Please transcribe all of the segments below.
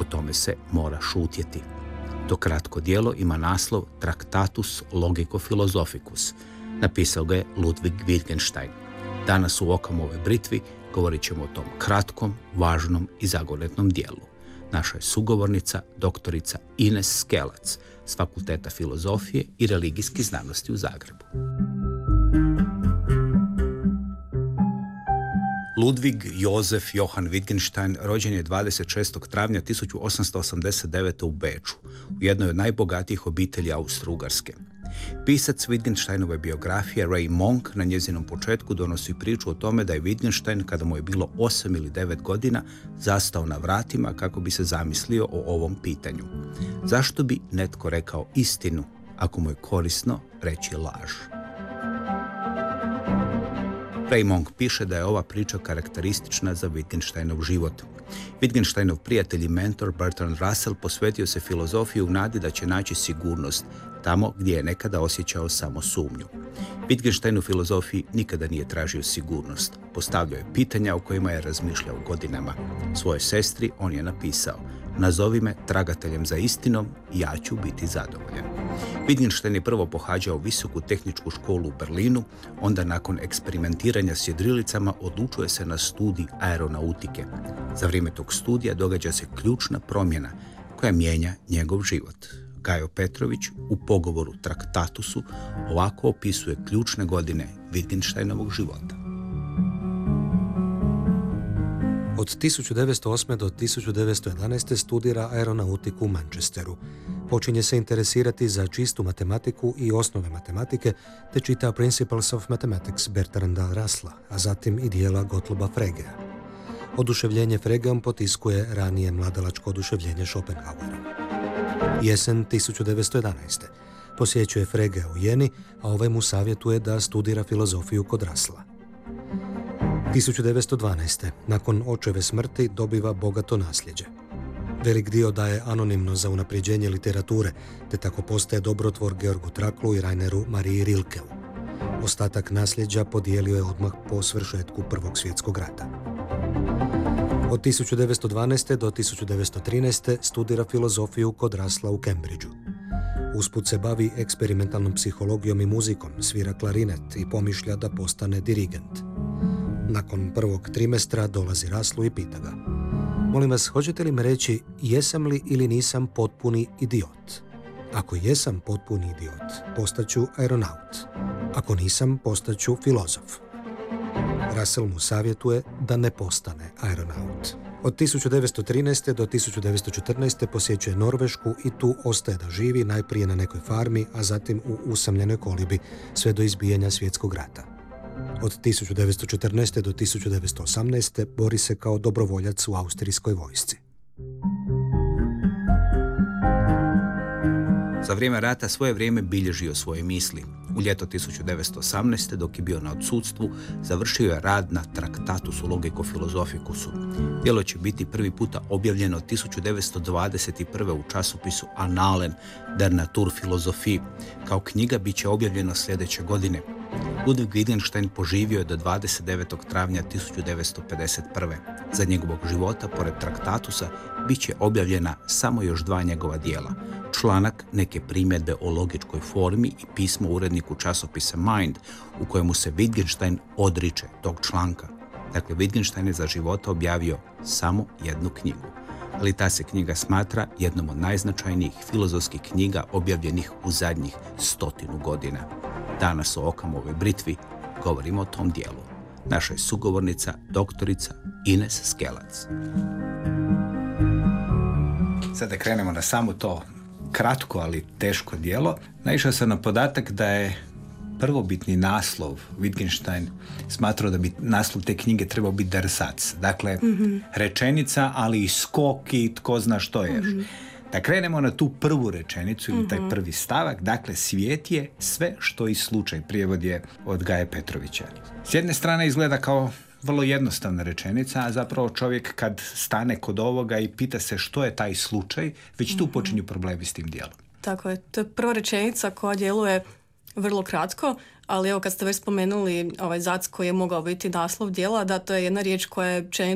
tome se mora šutjeti. To kratko djelo ima naslov Tractatus Logico Philosophicus. Napisao ga je Ludwig Wittgenstein. Danas u Okamovoj britvi govorit ćemo o tom kratkom, važnom i zagonetnom dijelu. Naša je sugovornica, doktorica Ines Skelac s Fakulteta filozofije i religijskih znanosti u Zagrebu. Ludwig Josef Johann Wittgenstein rođen je 26. travnja 1889. u Beču, u jednoj od najbogatijih obitelji Austro-Ugarske. Pisac Wittgensteinove biografije Ray Monk na njezinom početku donosi priču o tome da je Wittgenstein, kada mu je bilo 8 ili 9 godina, zastao na vratima kako bi se zamislio o ovom pitanju. Zašto bi netko rekao istinu ako mu je korisno reći laž? Ray Monk piše da je ova priča karakteristična za Wittgensteinov život. Wittgensteinov prijatelj i mentor Bertrand Russell posvetio se filozofiji u nadi da će naći sigurnost tamo gdje je nekada osjećao samo sumnju. Wittgenstein u filozofiji nikada nije tražio sigurnost. Postavljao je pitanja o kojima je razmišljao godinama. Svojoj sestri on je napisao: nazovi me tragateljem za istinom i ja ću biti zadovoljan. Wittgenstein je prvo pohađao visoku tehničku školu u Berlinu, onda nakon eksperimentiranja s jedrilicama odlučuje se na studij aeronautike. Za vrijeme tog studija događa se ključna promjena koja mijenja njegov život. Gajo Petrović u pogovoru Traktatusu ovako opisuje ključne godine Wittgensteinovog života. Od 1908. do 1911. studira aeronautiku u Manchesteru. Počinje se interesirati za čistu matematiku i osnove matematike, te čita Principles of Mathematics Bertranda Russella, a zatim i dijela Gottloba Fregea. Oduševljenje Fregeom potiskuje ranije mladalačko oduševljenje Schopenhauerom. Jesen 1911. posjećuje Fregea u Jeni, a ovaj mu savjetuje da studira filozofiju kod Russella. 1912. nakon očeve smrti dobiva bogato nasljeđe. Velik dio daje anonimno za unapređenje literature, te tako postaje dobrotvor Georgu Traklu i Raineru Mariji Rilkeu. Ostatak nasljeđa podijelio je odmah po svršetku Prvog svjetskog rata. Od 1912. do 1913. studira filozofiju kod Russella u Cambridgeu. Usput se bavi eksperimentalnom psihologijom i muzikom, svira klarinet i pomišlja da postane dirigent. Nakon prvog trimestra dolazi Russell i pita ga: molim vas, hoćete li me reći jesam li ili nisam potpuni idiot? Ako jesam potpuni idiot, postaću aeronaut. Ako nisam, postaću filozof. Russell mu savjetuje da ne postane aeronaut. Od 1913. do 1914. posjećuje Norvešku i tu ostaje da živi, najprije na nekoj farmi, a zatim u usamljenoj kolibi, sve do izbijanja svjetskog rata. Od 1914. do 1918. bori se kao dobrovoljac u austrijskoj vojsci. Za vrijeme rata svoje vrijeme bilježio svoje misli. U ljeto 1918. dok je bio na odsudstvu, završio je rad na Traktatusu Logico Philosophicusu. Djelo će biti prvi puta objavljeno 1921. u časopisu Annalen der Naturphilosophie. Kao knjiga bit će objavljeno sljedeće godine. Ludwig Wittgenstein poživio je do 29. travnja 1951. Za njegovog života, pored Traktatusa, bit će objavljena samo još 2 njegova dijela. Članak Neke primjedbe o logičkoj formi i pismo uredniku časopisa Mind, u kojemu se Wittgenstein odriče tog članka. Dakle, Wittgenstein je za života objavio samo jednu knjigu. Ali ta se knjiga smatra jednom od najznačajnijih filozofskih knjiga objavljenih u zadnjih 100 godina. Danas o Okamovoj britvi govorimo o tom dijelu. Naša je sugovornica, doktorica Ines Skelac. Sada krenemo na samo to kratko, ali teško djelo. Naišao sam na podatak da je prvobitni naslov Wittgenstein smatrao da bi naslov te knjige trebao biti Der Satz. Dakle, rečenica, ali i skok i tko zna što je. Da krenemo na tu prvu rečenicu ili taj prvi stavak. Dakle, svijet je sve što i slučaj. Prijevod je od Gaje Petrovića. S jedne strane izgleda kao vrlo jednostavna rečenica, a zapravo čovjek kad stane kod ovoga i pita se što je taj slučaj, već tu počinju problemi s tim dijelom. Tako je. To je prva rečenica koja djeluje vrlo kratko, ali evo kad ste već spomenuli ovaj zac koji je mogao biti naslov djela, da to je jedna riječ koja je općenito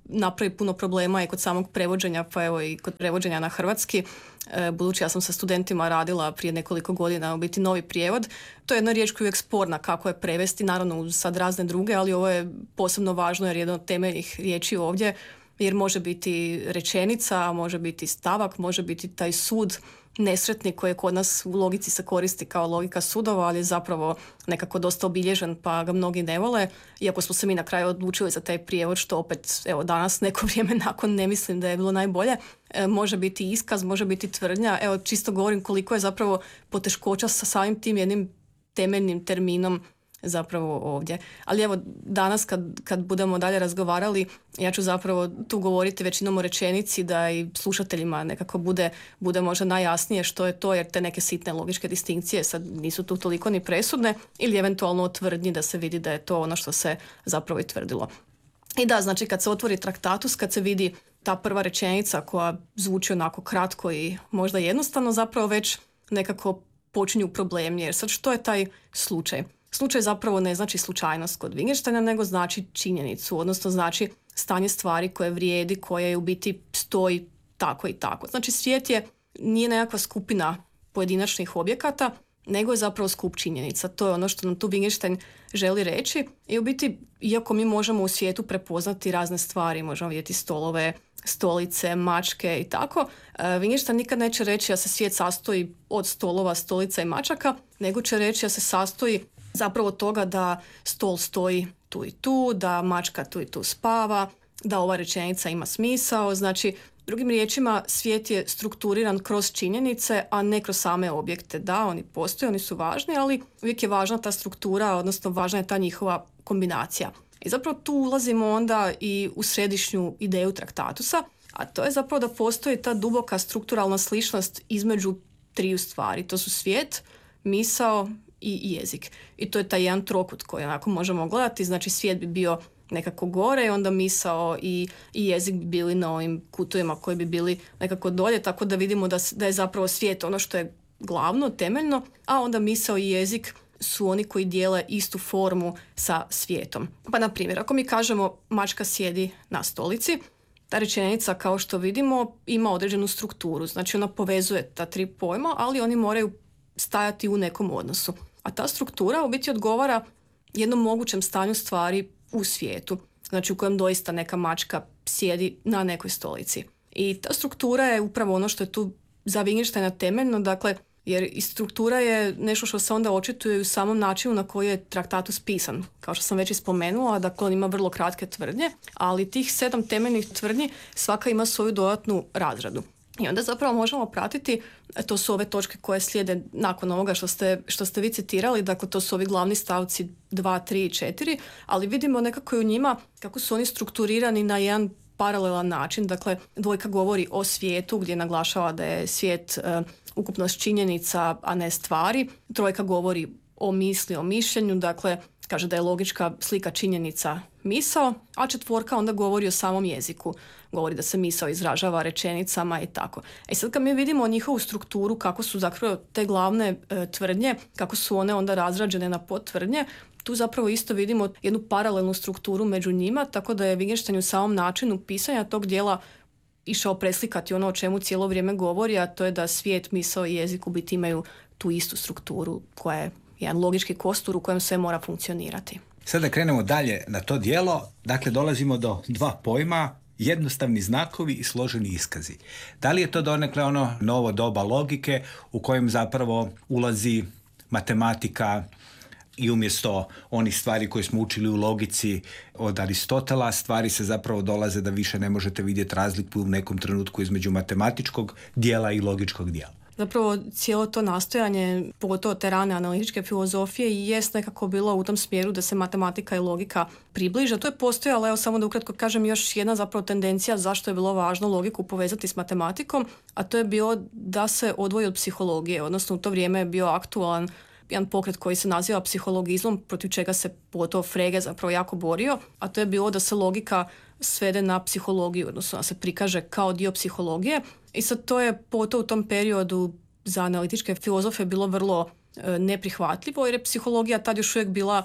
napravi puno problema i kod samog prevođenja, pa evo i kod prevođenja na hrvatski. Budući ja sam sa studentima radila prije nekoliko godina u biti novi prijevod. To je jedna riječ koja je uvijek sporna kako je prevesti, naravno sad razne druge, ali ovo je posebno važno jer je jedna od temeljnih riječi ovdje, jer može biti rečenica, može biti stavak, može biti taj sud nesretni koji kod nas u logici se koristi kao logika sudova, ali je zapravo nekako dosta obilježen pa ga mnogi ne vole. Iako smo se mi na kraju odlučili za taj prijevod, što opet evo danas neko vrijeme nakon ne mislim da je bilo najbolje. Može biti iskaz, može biti tvrdnja. Evo čisto govorim koliko je zapravo poteškoća sa samim tim jednim temeljnim terminom zapravo ovdje. Ali evo danas kad budemo dalje razgovarali, ja ću zapravo tu govoriti većinom o rečenici da i slušateljima nekako bude možda najjasnije što je to, jer te neke sitne logičke distinkcije sad nisu tu toliko ni presudne, ili eventualno o tvrdnji da se vidi da je to ono što se zapravo i tvrdilo. I da, znači kad se otvori traktatus, kad se vidi ta prva rečenica koja zvuči onako kratko i možda jednostavno, zapravo već nekako počinju problemi, jer sad što je taj slučaj? Slučaj zapravo ne znači slučajnost kod Wittgensteina, nego znači činjenicu, odnosno znači stanje stvari koje vrijedi, koje u biti stoji tako i tako. Znači svijet nije nekakva skupina pojedinačnih objekata, nego je zapravo skup činjenica. To je ono što nam tu Wittgenstein želi reći. I u biti, iako mi možemo u svijetu prepoznati razne stvari, možemo vidjeti stolove, stolice, mačke i tako, Wittgenstein nikad neće reći da se svijet sastoji od stolova, stolica i mačaka, nego će reći da se sastoji zapravo toga da stol stoji tu i tu, da mačka tu i tu spava, da ova rečenica ima smisao. Znači, drugim riječima, svijet je strukturiran kroz činjenice, a ne kroz same objekte. Da, oni postoje, oni su važni, ali uvijek je važna ta struktura, odnosno važna je ta njihova kombinacija. I zapravo tu ulazimo onda i u središnju ideju traktatusa, a to je zapravo da postoji ta duboka strukturalna sličnost između triju stvari. To su svijet, misao i jezik. I to je taj jedan trokut koji onako možemo gledati. Znači svijet bi bio nekako gore i onda misao i jezik bi bili na ovim kutovima koji bi bili nekako dolje, tako da vidimo da je zapravo svijet ono što je glavno, temeljno, a onda misao i jezik su oni koji dijele istu formu sa svijetom. Pa na primjer, ako mi kažemo mačka sjedi na stolici, ta rečenica kao što vidimo ima određenu strukturu, znači ona povezuje ta tri pojma, ali oni moraju stajati u nekom odnosu. A ta struktura u biti odgovara jednom mogućem stanju stvari u svijetu, znači u kojem doista neka mačka sjedi na nekoj stolici. I ta struktura je upravo ono što je tu za Wittgensteina temeljno, dakle, jer i struktura je nešto što se onda očituje u samom načinu na koji je traktatus pisan. Kao što sam već i spomenula, dakle on ima vrlo kratke tvrdnje, ali tih 7 temeljnih tvrdnji svaka ima svoju dodatnu razradu. I onda zapravo možemo pratiti, to su ove točke koje slijede nakon ovoga što ste vi citirali, dakle to su ovi glavni stavci 2, 3 i 4, ali vidimo nekako i u njima kako su oni strukturirani na jedan paralelan način. Dakle, dvojka govori o svijetu gdje naglašava da je svijet ukupnost činjenica, a ne stvari. Trojka govori o misli, o mišljenju, dakle kaže da je logička slika činjenica misao, a četvorka onda govori o samom jeziku. Govori da se misao izražava rečenicama i tako. Sad kad mi vidimo njihovu strukturu, kako su zapravo te glavne tvrdnje, kako su one onda razrađene na podtvrdnje, tu zapravo isto vidimo jednu paralelnu strukturu među njima, tako da je Wittgenstein u samom načinu pisanja tog dijela išao preslikati ono o čemu cijelo vrijeme govori, a to je da svijet, misao i jezik u biti imaju tu istu strukturu koja je jedan logički kostur u kojem sve mora funkcionirati. Sada krenemo dalje na to dijelo. Dakle, dolazimo do dva pojma, jednostavni znakovi i složeni iskazi. Da li je to donekle ono novo doba logike u kojem zapravo ulazi matematika i umjesto onih stvari koje smo učili u logici od Aristotela, stvari se zapravo dolaze da više ne možete vidjeti razliku u nekom trenutku između matematičkog dijela i logičkog dijela. Zapravo cijelo to nastojanje, pogotovo te rane analitičke filozofije, jest nekako bilo u tom smjeru da se matematika i logika približe. To je postojalo, evo samo da ukratko kažem, još jedna zapravo tendencija zašto je bilo važno logiku povezati s matematikom, a to je bilo da se odvoji od psihologije, odnosno u to vrijeme je bio aktualan jedan pokret koji se naziva psihologizmom, protiv čega se pogotovo Frege zapravo jako borio, a to je bilo da se logika svede na psihologiju, odnosno da se prikaže kao dio psihologije. I sad to je pogotovo u tom periodu za analitičke filozofe bilo vrlo neprihvatljivo, jer je psihologija tad još uvijek bila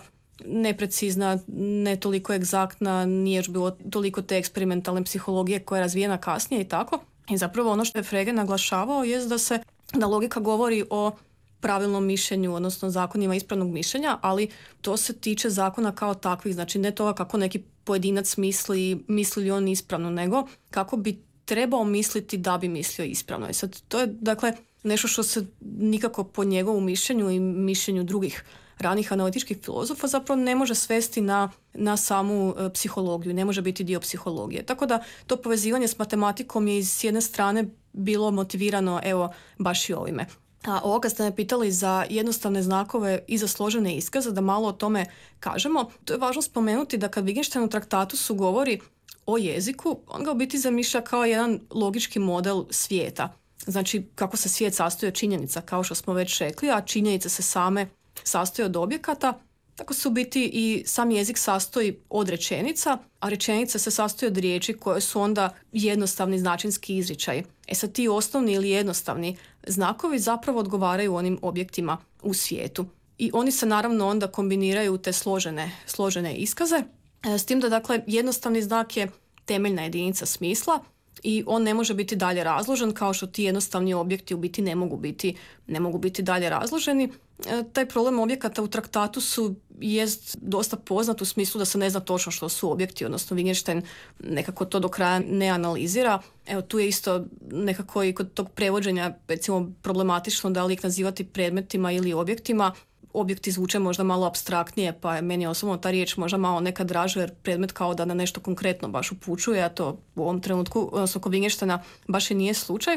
neprecizna, ne toliko egzaktna, nije još bilo toliko te eksperimentalne psihologije koja je razvijena kasnije i tako. I zapravo ono što je Frege naglašavao je da logika govori o pravilnom mišljenju, odnosno zakonima ispravnog mišljenja, ali to se tiče zakona kao takvih, znači ne toga kako neki pojedinac misli li on ispravno, nego kako bi trebao misliti da bi mislio ispravno. I sad to je dakle nešto što se nikako po njegovom mišljenju i mišljenju drugih ranih analitičkih filozofa zapravo ne može svesti na samu psihologiju, ne može biti dio psihologije. Tako da to povezivanje s matematikom je s jedne strane bilo motivirano baš i ovime. A ovoga ste me pitali za jednostavne znakove i za složene iskaze, da malo o tome kažemo. To je važno spomenuti da kad Wittgenstein u Traktatusu govori o jeziku, on ga u biti zamišlja kao jedan logički model svijeta. Znači kako se svijet sastoji od činjenica, kao što smo već rekli, a činjenice se same sastoje od objekata, tako se u biti i sam jezik sastoji od rečenica, a rečenice se sastoje od riječi koje su onda jednostavni značinski izričaji. Sad ti osnovni ili jednostavni znakovi zapravo odgovaraju onim objektima u svijetu. I oni se naravno onda kombiniraju u te složene iskaze, s tim da dakle jednostavni znak je temeljna jedinica smisla i on ne može biti dalje razložen, kao što ti jednostavni objekti u biti ne mogu biti dalje razloženi. Taj problem objekata u Traktatusu jest dosta poznat u smislu da se ne zna točno što su objekti, odnosno Wittgenstein nekako to do kraja ne analizira. Tu je isto nekako i kod tog prevođenja recimo problematično da li ih nazivati predmetima ili objektima. Objekti zvuče možda malo apstraktnije, pa je meni osobno ta riječ možda malo nekad draža, jer predmet kao da na nešto konkretno baš upućuje, a to u ovom trenutku, odnosno kod Wittgensteina baš i nije slučaj.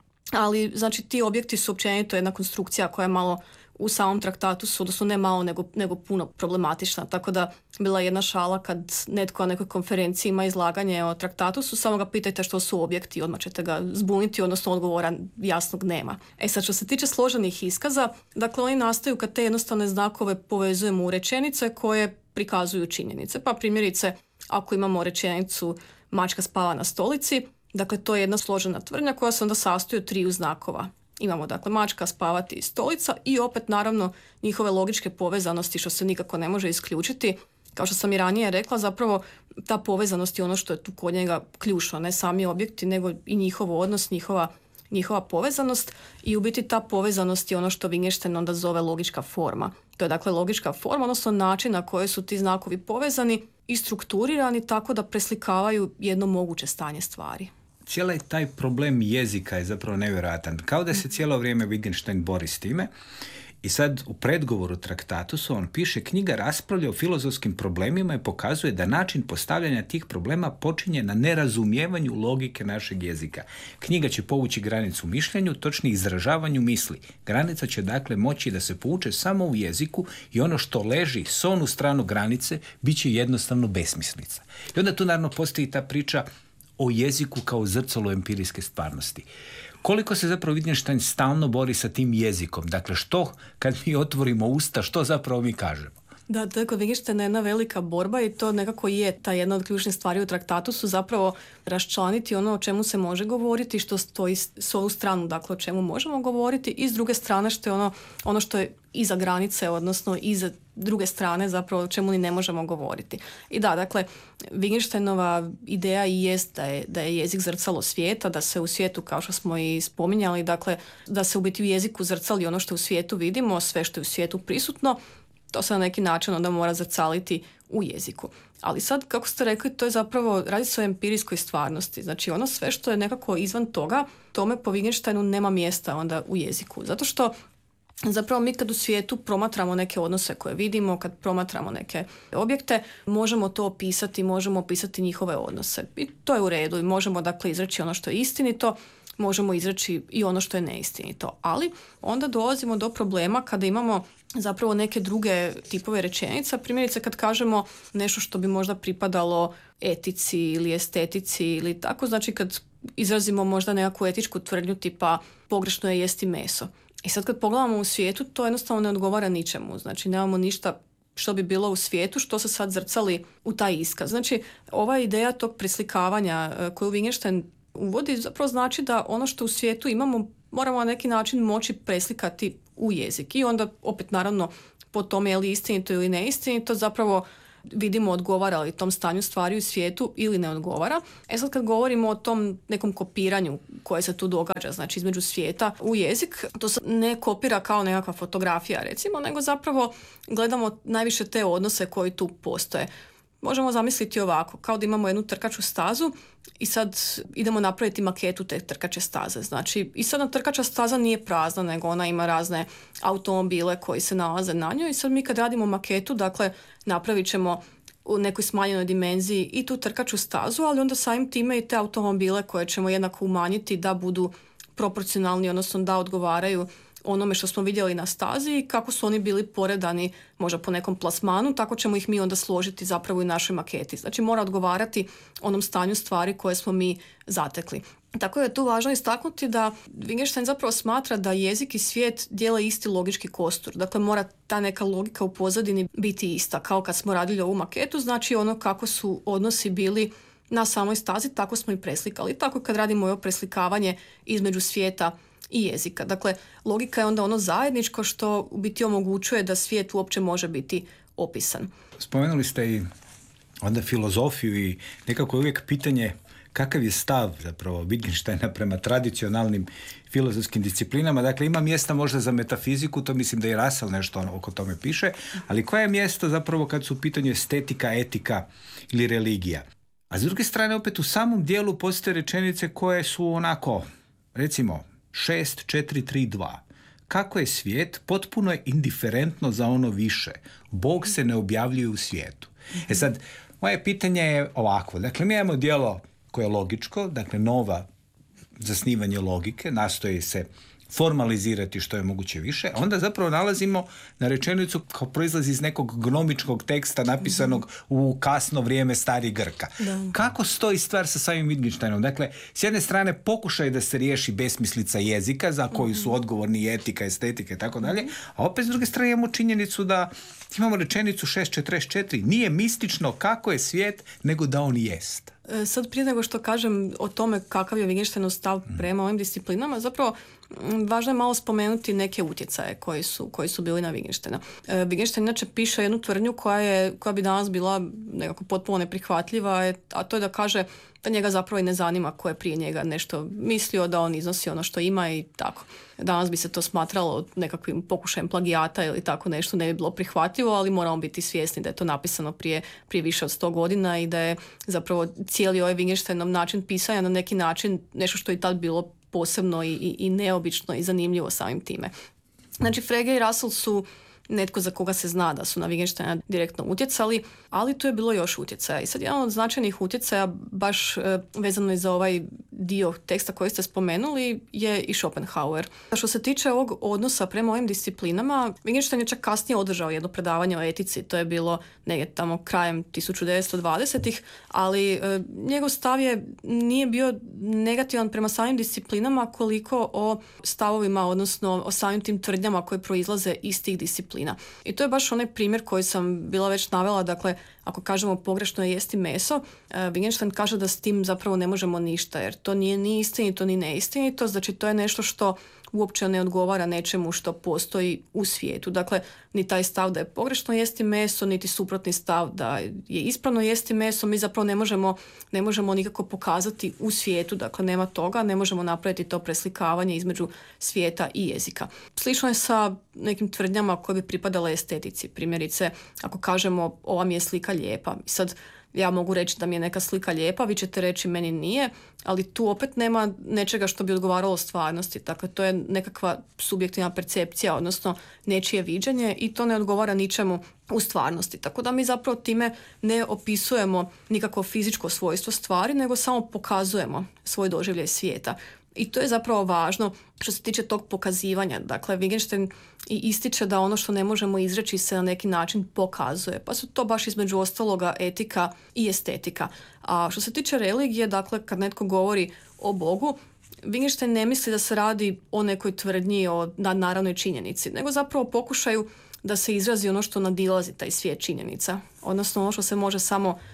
Ali znači ti objekti su općenito jedna konstrukcija koja je malo u samom Traktatusu, odnosno ne malo nego puno problematična. Tako da bila jedna šala kad netko na nekoj konferenciji ima izlaganje o Traktatusu, samo ga pitajte što su objekti, odmah ćete ga zbuniti, odnosno odgovora jasnog nema. Sad što se tiče složenih iskaza, dakle oni nastaju kad te jednostavne znakove povezujemo u rečenice koje prikazuju činjenice. Pa primjerice, ako imamo rečenicu mačka spava na stolici, dakle to je jedna složena tvrdnja koja se onda sastoji od triju znakova. Imamo dakle mačka, spavati i stolica i opet naravno njihove logičke povezanosti što se nikako ne može isključiti. Kao što sam i ranije rekla, zapravo ta povezanost je ono što je tu kod njega ključno, ne sami objekti nego i njihov odnos, njihova povezanost i u biti ta povezanost je ono što Wittgenstein onda zove logička forma. To je dakle logička forma, odnosno način na koji su ti znakovi povezani i strukturirani tako da preslikavaju jedno moguće stanje stvari. Cijeli taj problem jezika je zapravo nevjerojatan. Kao da se cijelo vrijeme Wittgenstein bori s time. I sad u predgovoru Traktatusu on piše: knjiga raspravlja o filozofskim problemima i pokazuje da način postavljanja tih problema počinje na nerazumijevanju logike našeg jezika. Knjiga će povući granicu mišljenju, točnije izražavanju misli. Granica će dakle moći da se povuče samo u jeziku i ono što leži s onu stranu granice bit će jednostavno besmislica. I onda tu naravno postoji ta priča o jeziku kao zrcalo empirijske stvarnosti. Koliko se zapravo Wittgenstein stalno bori sa tim jezikom? Dakle, što kad mi otvorimo usta, što zapravo mi kažemo? Da, to je kod Wittgensteina jedna velika borba i to nekako je ta jedna od ključnih stvari u Traktatusu, zapravo raščlaniti ono o čemu se može govoriti, što stoji s ovu stranu, dakle o čemu možemo govoriti i s druge strane što je ono što je iza granice, odnosno iza druge strane zapravo o čemu ni ne možemo govoriti. I da, dakle, Wittgensteinova ideja i jest da je jezik zrcalo svijeta, da se u svijetu, kao što smo i spominjali, dakle, da se u biti u jeziku zrcali ono što u svijetu vidimo, sve što je u svijetu prisutno, to se na neki način onda mora zrcaliti u jeziku. Ali sad, kako ste rekli, to je zapravo, radi se o empirijskoj stvarnosti. Znači ono sve što je nekako izvan toga, tome po Wittgensteinu nema mjesta onda u jeziku. Zato što zapravo mi kad u svijetu promatramo neke odnose koje vidimo, kad promatramo neke objekte, možemo to opisati, možemo opisati njihove odnose. I to je u redu i možemo dakle izreći ono što je istinito, možemo izreći i ono što je neistinito. Ali onda dolazimo do problema kada imamo zapravo neke druge tipove rečenica. Primjerice kad kažemo nešto što bi možda pripadalo etici ili estetici ili tako, znači kad izrazimo možda nekakvu etičku tvrdnju tipa pogrešno je jesti meso. I sad kad pogledamo u svijetu, to jednostavno ne odgovara ničemu. Znači nemamo ništa što bi bilo u svijetu, što se sad zrcali u taj iskaz. Znači ova ideja tog preslikavanja koju Wittgenstein uvodi zapravo znači da ono što u svijetu imamo moramo na neki način moći preslikati u jezik. I onda opet naravno po tome je li istinito ili neistinito, zapravo vidimo odgovara li tom stanju stvari u svijetu ili ne odgovara. Sad kad govorimo o tom nekom kopiranju koje se tu događa, znači između svijeta u jezik, to se ne kopira kao nekakva fotografija recimo, nego zapravo gledamo najviše te odnose koji tu postoje. Možemo zamisliti ovako, kao da imamo jednu trkaču stazu i sad idemo napraviti maketu te trkače staze. Znači, i sad trkača staza nije prazna, nego ona ima razne automobile koji se nalaze na njoj i sad mi kad radimo maketu, dakle, napravit ćemo u nekoj smanjenoj dimenziji i tu trkaču stazu, ali onda samim time i te automobile koje ćemo jednako umanjiti da budu proporcionalni, odnosno da odgovaraju onome što smo vidjeli na stazi i kako su oni bili poredani možda po nekom plasmanu, tako ćemo ih mi onda složiti zapravo i u našoj maketi. Znači mora odgovarati onom stanju stvari koje smo mi zatekli. Tako je tu važno istaknuti da Wittgenstein zapravo smatra da jezik i svijet dijele isti logički kostur. Dakle, mora ta neka logika u pozadini biti ista. Kao kad smo radili ovu maketu, znači ono kako su odnosi bili na samoj stazi, tako smo i preslikali. Tako kad radimo ovo preslikavanje između svijeta i jezika. Dakle, logika je onda ono zajedničko što u biti omogućuje da svijet uopće može biti opisan. Spomenuli ste i onda filozofiju i nekako je uvijek pitanje kakav je stav zapravo Wittgensteina prema tradicionalnim filozofskim disciplinama. Dakle, ima mjesta možda za metafiziku, to mislim da i Russell nešto oko tome piše, ali koje je mjesto zapravo kad su u pitanju estetika, etika ili religija? A s druge strane, opet u samom dijelu postoje rečenice koje su onako, recimo, 6, 4, 3, 2. Kako je svijet? Potpuno je indiferentno za ono više. Bog se ne objavljuje u svijetu. Sad, moje pitanje je ovako. Dakle, mi imamo djelo koje je logičko, dakle, nova zasnivanje logike, nastoji se formalizirati što je moguće više, a onda zapravo nalazimo na rečenicu kao proizlazi iz nekog gnomičkog teksta napisanog u kasno vrijeme starih Grka. Da. Kako stoji stvar sa samim Wittgensteinom? Dakle, s jedne strane pokušaj da se riješi besmislica jezika za koju su odgovorni i etika, estetika i tako dalje, a opet s druge strane imamo činjenicu da imamo rečenicu 6.44, nije mistično kako je svijet, nego da on jest. Sad prije nego što kažem o tome kakav je Wittgensteinov stav prema ovim disciplinama, zapravo važno je malo spomenuti neke utjecaje koji su bili na Wittgensteina. Wittgenstein inače piše jednu tvrdnju koja bi danas bila nekako potpuno neprihvatljiva, a to je da kaže da njega zapravo i ne zanima ko je prije njega nešto mislio, da on iznosi ono što ima i tako. Danas bi se to smatralo nekakvim pokušajem plagijata ili tako nešto, ne bi bilo prihvatljivo, ali moramo biti svjesni da je to napisano prije više od 100 godina i da je zapravo cijeli ovaj Wittgensteinov način pisanja na neki način nešto što je tad bilo posebno i neobično i zanimljivo samim time. Znači, Frege i Russell su netko za koga se zna da su na Wittgensteina direktno utjecali, ali tu je bilo još utjecaja. I sad jedan od značajnih utjecaja, baš vezano i za ovaj dio teksta koji ste spomenuli, je i Schopenhauer. Što se tiče ovog odnosa prema ovim disciplinama, Wittgenstein je čak kasnije održao jedno predavanje o etici, to je bilo negdje tamo krajem 1920-ih, ali njegov stav nije bio negativan prema samim disciplinama koliko o stavovima, odnosno o samim tim tvrdnjama koje proizlaze iz tih disciplina. I to je baš onaj primjer koji sam bila već navela, dakle, ako kažemo pogrešno je jesti meso, Wittgenstein kaže da s tim zapravo ne možemo ništa, jer to nije ni istinito ni neistinito, znači to je nešto što uopće ne odgovara nečemu što postoji u svijetu. Dakle, ni taj stav da je pogrešno jesti meso, niti suprotni stav da je ispravno jesti meso, mi zapravo ne možemo nikako pokazati u svijetu, dakle nema toga, ne možemo napraviti to preslikavanje između svijeta i jezika. Slično je sa nekim tvrdnjama koje bi pripadale estetici. Primjerice, ako kažemo ova mi je slika lijepa, sad ja mogu reći da mi je neka slika lijepa, vi ćete reći meni nije, ali tu opet nema nečega što bi odgovaralo stvarnosti. Dakle, to je nekakva subjektivna percepcija, odnosno nečije viđenje i to ne odgovara ničemu u stvarnosti. Tako da mi zapravo time ne opisujemo nikakvo fizičko svojstvo stvari, nego samo pokazujemo svoj doživljaj svijeta. I to je zapravo važno što se tiče tog pokazivanja. Dakle, Wittgenstein i ističe da ono što ne možemo izreći se na neki način pokazuje. Pa su to baš između ostaloga etika i estetika. A što se tiče religije, dakle, kad netko govori o Bogu, Wittgenstein ne misli da se radi o nekoj tvrdnji, o nadnaravnoj činjenici, nego zapravo pokušaju da se izrazi ono što nadilazi taj svijet činjenica. Odnosno ono što se može samo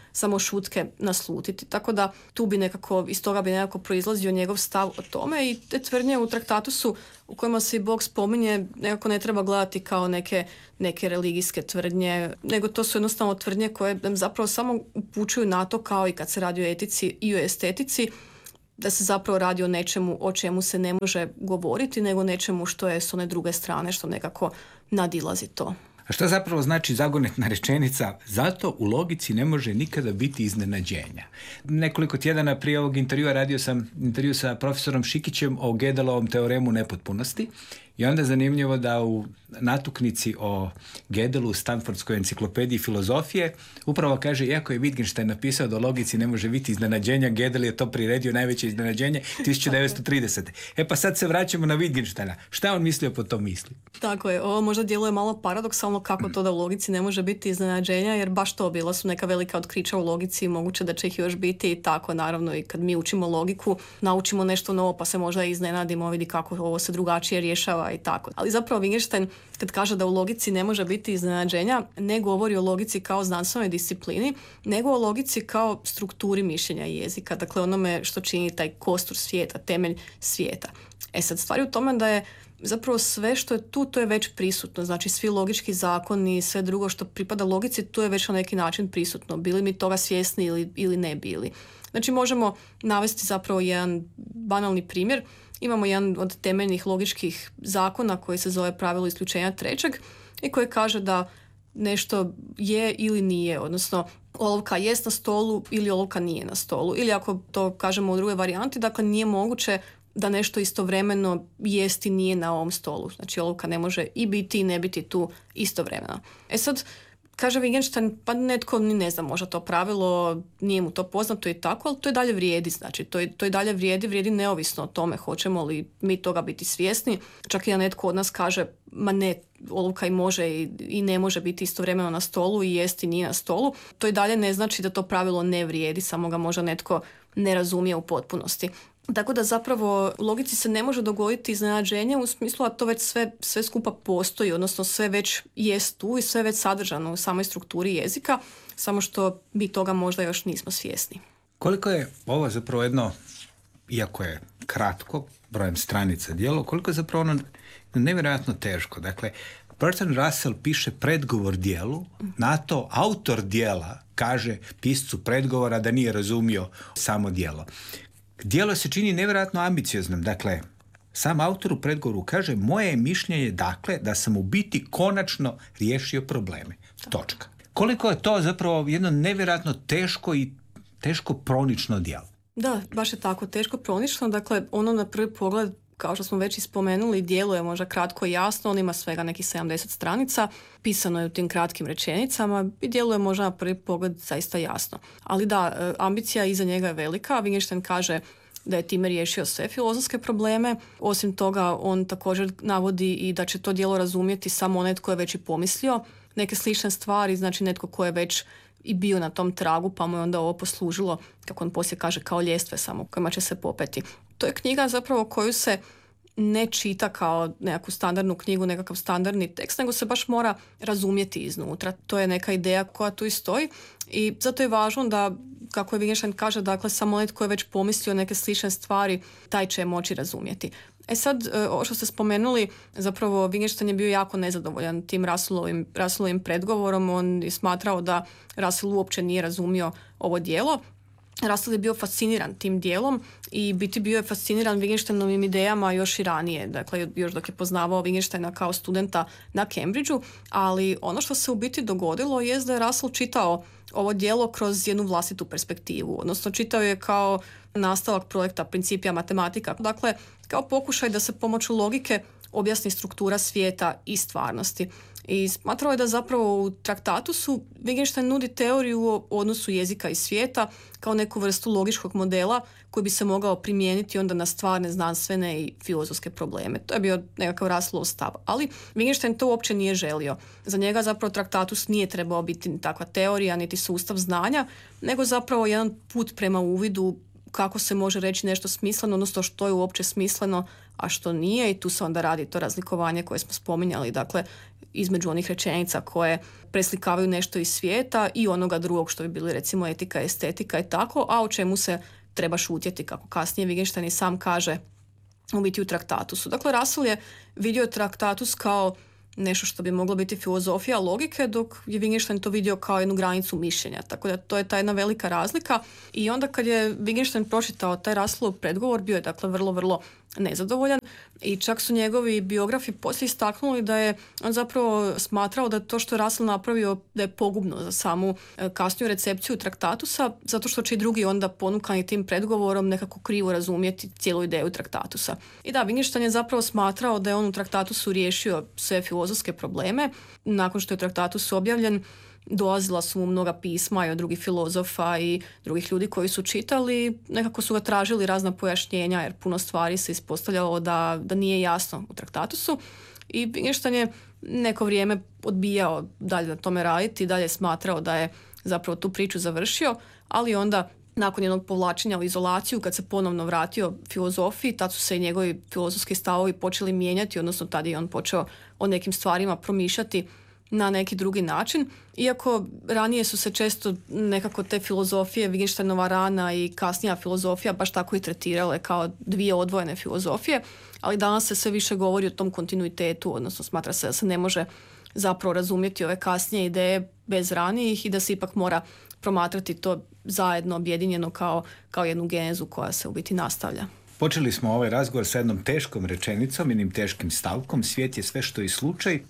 samo šutke naslutiti. Tako da tu bi nekako, iz toga bi nekako proizlazio njegov stav o tome i te tvrdnje u traktatusu u kojima se i Bog spominje nekako ne treba gledati kao neke religijske tvrdnje, nego to su jednostavno tvrdnje koje zapravo samo upućuju na to, kao i kad se radi o etici i o estetici, da se zapravo radi o nečemu o čemu se ne može govoriti, nego nečemu što je s one druge strane, što nekako nadilazi to. A što zapravo znači zagonetna rečenica? Zato u logici ne može nikada biti iznenađenja. Nekoliko tjedana prije ovog intervjua radio sam intervju sa profesorom Šikićem o Gödelovom teoremu nepotpunosti i onda je zanimljivo da u natuknici o Gödelu u Stanfordskoj enciklopediji filozofije upravo kaže, iako je Wittgenstein napisao da u logici ne može biti iznenađenja, Gödel je to priredio najveće iznenađenje 1930. Pa sad se vraćamo na Wittgensteina. Šta on mislio po tom misli? Tako je, ovo možda djeluje malo paradoksalno kako to da u logici ne može biti iznenađenja, jer baš to bila su neka velika otkrića u logici, moguće da će ih još biti i tako, naravno, i kad mi učimo logiku, naučimo nešto novo pa se možda iznenadimo, vidi kako ovo se drugačije rješava i tako. Ali zapravo Wittgenstein kad kaže da u logici ne može biti iznenađenja, ne govori o logici kao znanstvenoj disciplini, nego o logici kao strukturi mišljenja i jezika, dakle onome što čini taj kostur svijeta, temelj svijeta. Sad stvar je u tome da je zapravo sve što je tu, to je već prisutno. Znači svi logički zakoni i sve drugo što pripada logici, tu je već na neki način prisutno. Bili mi toga svjesni ili ne bili. Znači možemo navesti zapravo jedan banalni primjer. Imamo jedan od temeljnih logičkih zakona koji se zove pravilo isključenja trećeg i koji kaže da nešto je ili nije, odnosno olovka jest na stolu ili olovka nije na stolu. Ili ako to kažemo u drugoj varijanti, dakle nije moguće da nešto istovremeno jest i nije na ovom stolu. Znači olovka ne može i biti i ne biti tu istovremeno. Sad, kaže Wittgenstein, pa netko ni ne zna možda to pravilo, nije mu to poznato i tako, ali to i dalje vrijedi. Znači to i dalje vrijedi neovisno o tome hoćemo li mi toga biti svjesni. Čak i da netko od nas kaže, ma ne, olovka i može i ne može biti istovremeno na stolu i jest i nije na stolu. To i dalje ne znači da to pravilo ne vrijedi, samo ga možda netko ne razumije u potpunosti. Tako da zapravo u logici se ne može dogoditi iznenađenje u smislu da to već sve skupa postoji, odnosno sve već jest tu i sve već sadržano u samoj strukturi jezika, samo što mi toga možda još nismo svjesni. Koliko je ovo zapravo jedno, iako je kratko, brojem stranica djelo, koliko je zapravo ono nevjerojatno teško. Dakle, Bertrand Russell piše predgovor djelu, na to autor djela kaže piscu predgovora da nije razumio samo djelo. Djelo se čini nevjerojatno ambicioznim. Dakle, sam autor u predgovoru kaže, moje mišljenje dakle da sam u biti konačno riješio probleme. Točka. Koliko je to zapravo jedno nevjerojatno teško i teško pronično djelo? Da, baš je tako teško pronično. Dakle, ono na prvi pogled, kao što smo već i spomenuli, djeluje možda kratko i jasno, on ima svega nekih 70 stranica, pisano je u tim kratkim rečenicama i djeluje možda na prvi pogled zaista jasno. Ali da, ambicija iza njega je velika. Wittgenstein kaže da je time riješio sve filozofske probleme. Osim toga, on također navodi i da će to djelo razumjeti samo onaj tko je već i pomislio neke slične stvari, znači netko ko je već i bio na tom tragu, pa mu je onda ovo poslužilo, kako on poslije kaže, kao ljestve samo kojima će se popeti. To je knjiga zapravo koju se ne čita kao nekakvu standardnu knjigu, nekakav standardni tekst, nego se baš mora razumjeti iznutra. To je neka ideja koja tu i stoji i zato je važno da, kako je Wittgenstein kaže, dakle samo onaj tko je već pomislio neke slične stvari, taj će je moći razumjeti. Sad, ovo što ste spomenuli, zapravo Wittgenstein je bio jako nezadovoljan tim Russellovim predgovorom. On je smatrao da Russell uopće nije razumio ovo djelo. Russell je bio fasciniran tim dijelom i bio je fasciniran Wittgensteinovim idejama još i ranije, dakle još dok je poznavao Wittgensteina kao studenta na Cambridgeu, ali ono što se u biti dogodilo je da je Russell čitao ovo djelo kroz jednu vlastitu perspektivu, odnosno čitao je kao nastavak projekta Principia matematika, dakle kao pokušaj da se pomoću logike objasni struktura svijeta i stvarnosti. I smatrao je da zapravo u traktatusu Wittgenstein nudi teoriju o odnosu jezika i svijeta kao neku vrstu logičkog modela koji bi se mogao primijeniti onda na stvarne znanstvene i filozofske probleme. To je bio nekakav Russellov stav, ali Wittgenstein to uopće nije želio. Za njega zapravo traktatus nije trebao biti ni takva teorija, niti sustav znanja, nego zapravo jedan put prema uvidu kako se može reći nešto smisleno, odnosno što je uopće smisleno, a što nije, i tu se onda radi to razlikovanje koje smo spominjali. Dakle, između onih rečenica koje preslikavaju nešto iz svijeta i onoga drugog što bi bili recimo etika, estetika i tako, a o čemu se treba šutjeti, kako kasnije Wittgenstein i sam kaže u biti u Traktatusu. Dakle, Russell je vidio Traktatus kao nešto što bi moglo biti filozofija logike, dok je Wittgenstein to vidio kao jednu granicu mišljenja. Tako da to je ta jedna velika razlika. I onda kad je Wittgenstein pročitao taj Russellov predgovor, bio je dakle vrlo, vrlo nezadovoljan i čak su njegovi biografi poslije istaknuli da je on zapravo smatrao da to što je Russell napravio da je pogubno za samu kasniju recepciju Traktatusa, zato što će i drugi onda ponukani tim predgovorom nekako krivo razumjeti cijelu ideju Traktatusa. I da, Wittgenstein je zapravo smatrao da je on u Traktatusu riješio sve filozofske probleme. Nakon što je Traktatus objavljen, dolazila su mu mnoga pisma i od drugih filozofa i drugih ljudi koji su čitali, nekako su ga tražili razna pojašnjenja jer puno stvari se ispostavljalo da nije jasno u Traktatusu i Wittgenstein je neko vrijeme odbijao dalje na tome raditi i dalje smatrao da je zapravo tu priču završio, ali onda nakon jednog povlačenja u izolaciju, kad se ponovno vratio filozofiji, tad su se i njegovi filozofski stavovi počeli mijenjati, odnosno tad je on počeo o nekim stvarima promišljati na neki drugi način. Iako ranije su se često nekako te filozofije, Wittgensteinova rana i kasnija filozofija baš tako i tretirale kao dvije odvojene filozofije, ali danas se sve više govori o tom kontinuitetu, odnosno smatra se da se ne može zapravo razumjeti ove kasnije ideje bez ranijih i da se ipak mora promatrati to zajedno objedinjeno kao jednu genezu koja se u biti nastavlja. Počeli smo ovaj razgovor sa jednom teškom rečenicom, jednim teškim stavkom, svijet je sve što je slučaj,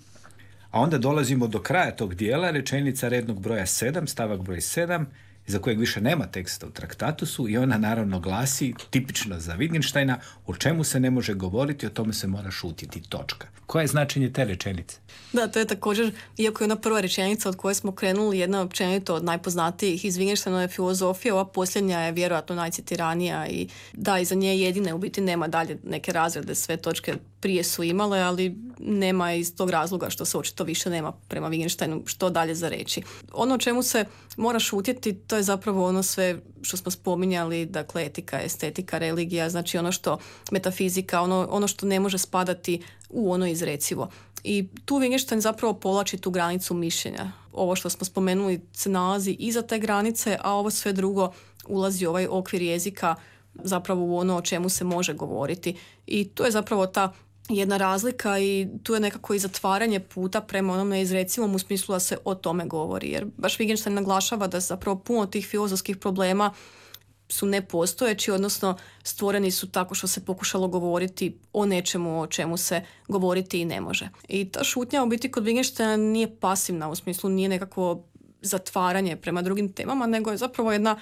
a onda dolazimo do kraja tog dijela, rečenica rednog broja 7, stavak broj 7, za kojeg više nema teksta u Traktatusu i ona naravno glasi, tipično za Wittgensteina, o čemu se ne može govoriti, o tome se mora šutiti, točka. Koje je značenje te rečenice? Da, to je također, iako je ona prva rečenica od koje smo krenuli, jedna općenito od najpoznatijih iz Wittgensteinove filozofije, ova posljednja je vjerojatno najcitiranija i da, iza nje jedine u biti nema dalje neke razrede, sve točke prije su imale, ali nema iz tog razloga što se očito više nema prema Wittgensteinu što dalje za reći. Ono o čemu se mora šutjeti, to je zapravo ono sve što smo spominjali, dakle etika, estetika, religija, znači ono što metafizika, ono što ne može spadati u ono izrecivo. I tu Wittgenstein zapravo povlači tu granicu mišljenja. Ovo što smo spomenuli se nalazi iza te granice, a ovo sve drugo ulazi u ovaj okvir jezika zapravo u ono o čemu se može govoriti. I to je zapravo ta jedna razlika i tu je nekako i zatvaranje puta prema onom neizrecivom u smislu da se o tome govori. Jer baš Wittgenstein naglašava da zapravo puno tih filozofskih problema su nepostojeći, odnosno stvoreni su tako što se pokušalo govoriti o nečemu o čemu se govoriti i ne može. I ta šutnja u biti kod Wittgensteina nije pasivna, u smislu nije nekako zatvaranje prema drugim temama, nego je zapravo jedna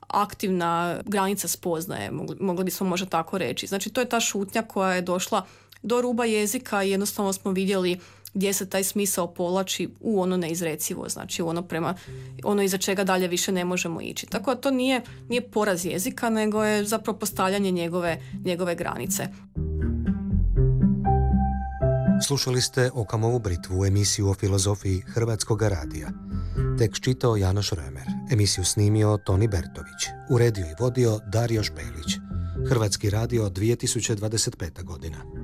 aktivna granica spoznaje, mogli bismo možda tako reći. Znači to je ta šutnja koja je došla do ruba jezika i jednostavno smo vidjeli gdje se taj smisao povlači u ono neizrecivo, znači u ono prema ono iza čega dalje više ne možemo ići. Tako da to nije poraz jezika, nego je zapravo postavljanje njegove granice. Slušali ste Okamovu britvu, emisiju o filozofiji Hrvatskog radija. Tekst čitao Janoš Römer, emisiju snimio Toni Bertović, uredio i vodio Dario Špelić. Hrvatski radio 2025. godina.